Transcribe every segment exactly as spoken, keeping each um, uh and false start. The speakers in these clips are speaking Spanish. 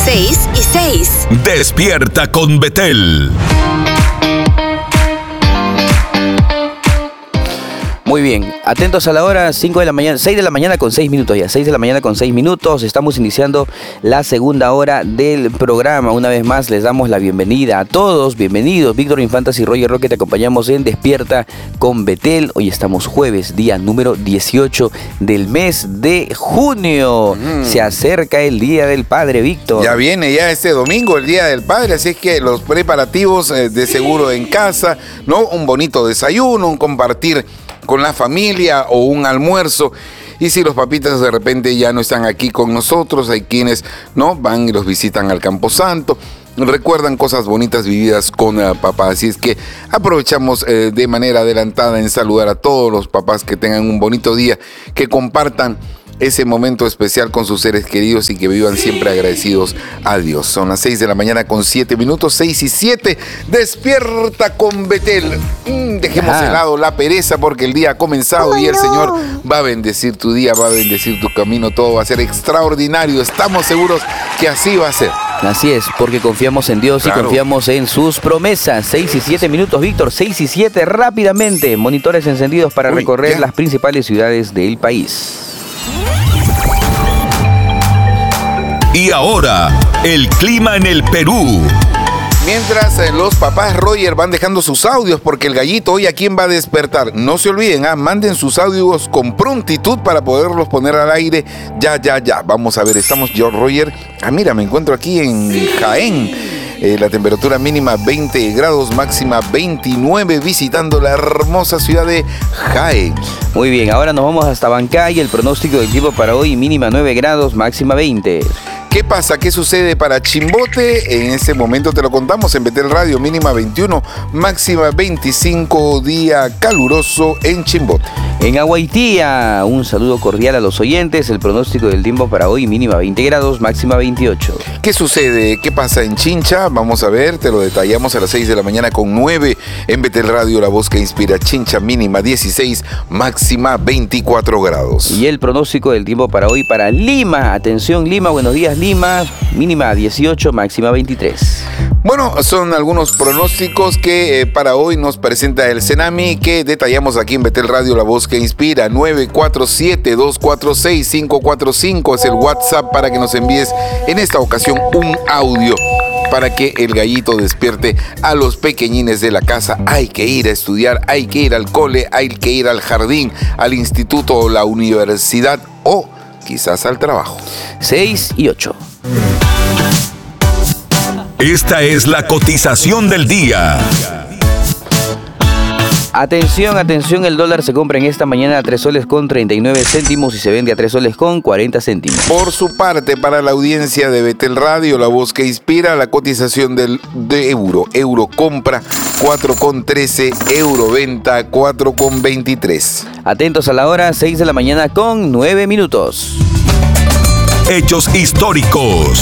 seis y seis. Despierta con Betel. Muy bien, atentos a la hora, cinco de la mañana, seis de la mañana con seis minutos ya, seis de la mañana con seis minutos, estamos iniciando la segunda hora del programa. Una vez más les damos la bienvenida a todos, bienvenidos, Víctor Infantas y Roger Roque, te acompañamos en Despierta con Betel. Hoy estamos jueves, día número dieciocho del mes de junio, mm. se acerca el Día del Padre, Víctor. Ya viene ya este domingo el Día del Padre, así es que los preparativos eh, de seguro en casa, ¿no? Un bonito desayuno, un compartir con la familia o un almuerzo. Y si los papitas de repente ya no están aquí con nosotros, hay quienes no van y los visitan al Camposanto, recuerdan cosas bonitas vividas con uh, papá. Así es que aprovechamos eh, de manera adelantada en saludar a todos los papás, que tengan un bonito día, que compartan ese momento especial con sus seres queridos y que vivan siempre agradecidos a Dios. Son las seis de la mañana con siete minutos, seis y siete. Despierta con Betel. Mm, dejemos de lado la pereza porque el día ha comenzado. Oh, y el no. Señor va a bendecir tu día, va a bendecir tu camino. Todo va a ser extraordinario. Estamos seguros que así va a ser. Así es, porque confiamos en Dios, claro, y confiamos en sus promesas. seis y siete minutos, Víctor, seis y siete, rápidamente. Monitores encendidos para Uy, recorrer ya. las principales ciudades del país. Y ahora, el clima en el Perú. Mientras eh, los papás Roger van dejando sus audios, porque el gallito hoy a quién va a despertar. No se olviden, ah, manden sus audios con prontitud para poderlos poner al aire. Ya, ya, ya. Vamos a ver, estamos yo, Roger. Ah, mira, me encuentro aquí en Jaén. Eh, la temperatura mínima veinte grados, máxima veintinueve, visitando la hermosa ciudad de Jaén. Muy bien, ahora nos vamos hasta Bancay. El pronóstico del tiempo para hoy, mínima nueve grados, máxima veinte. ¿Qué pasa? ¿Qué sucede para Chimbote? En ese momento te lo contamos en Betel Radio, mínima veintiuno, máxima veinticinco, día caluroso en Chimbote. En Aguaitía, un saludo cordial a los oyentes. El pronóstico del tiempo para hoy, mínima veinte grados, máxima veintiocho. ¿Qué sucede? ¿Qué pasa en Chincha? Vamos a ver, te lo detallamos a las seis de la mañana con nueve. En Betel Radio, la voz que inspira. Chincha, mínima dieciséis, máxima veinticuatro grados. Y el pronóstico del tiempo para hoy para Lima. Atención Lima, buenos días Lima, mínima dieciocho, máxima veintitrés. Bueno, son algunos pronósticos que eh, para hoy nos presenta el Cenami, que detallamos aquí en Betel Radio, la voz que inspira. Nueve cuatro siete, dos cuatro seis, cinco cuatro cinco es el WhatsApp para que nos envíes en esta ocasión un audio para que el gallito despierte a los pequeñines de la casa. Hay que ir a estudiar, hay que ir al cole, hay que ir al jardín, al instituto o la universidad o quizás al trabajo. seis y ocho. Esta es la cotización del día. Atención, atención, el dólar se compra en esta mañana a tres soles con treinta y nueve céntimos y se vende a tres soles con cuarenta céntimos. Por su parte, para la audiencia de Betel Radio, la voz que inspira, la cotización del, de euro. Euro compra cuatro con trece, euro venta cuatro con veintitrés. Atentos a la hora, seis de la mañana con nueve minutos. Hechos históricos.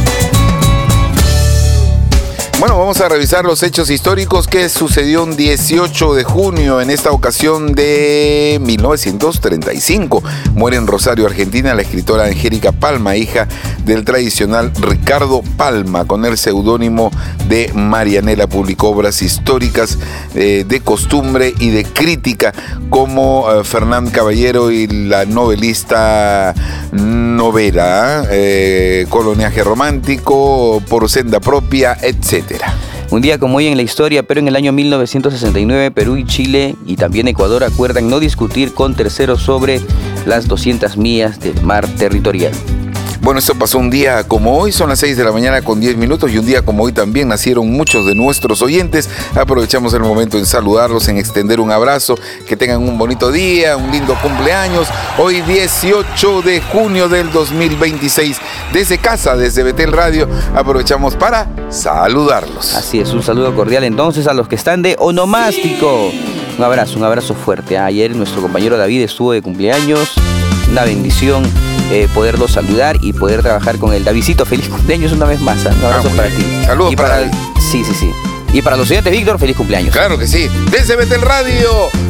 Bueno, vamos a revisar los hechos históricos que sucedió un dieciocho de junio, en esta ocasión de mil novecientos treinta y cinco. Muere en Rosario, Argentina, la escritora Angélica Palma, hija del tradicional Ricardo Palma, con el seudónimo de Marianela. Publicó obras históricas eh, de costumbre y de crítica como eh, Fernán Caballero y la novelista novela, eh, Coloniaje Romántico, Por Senda Propia, etcétera. Un día como hoy en la historia, pero en el año mil novecientos sesenta y nueve, Perú y Chile y también Ecuador acuerdan no discutir con terceros sobre las doscientas millas del mar territorial. Bueno, esto pasó un día como hoy, son las seis de la mañana con diez minutos, y un día como hoy también nacieron muchos de nuestros oyentes. Aprovechamos el momento en saludarlos, en extender un abrazo, que tengan un bonito día, un lindo cumpleaños. Hoy dieciocho de junio del dos mil veintiséis, desde casa, desde Betel Radio, aprovechamos para saludarlos. Así es, un saludo cordial entonces a los que están de onomástico. Un abrazo, un abrazo fuerte. Ayer nuestro compañero David estuvo de cumpleaños, una bendición. Eh, poderlo saludar y poder trabajar con el Davidcito. Feliz cumpleaños una vez más, ¿eh? Un abrazo ah, para ti. Saludos y para, para el... Sí, sí, sí. Y para los oyentes, Víctor, feliz cumpleaños. Claro que sí. Desde Betel Radio,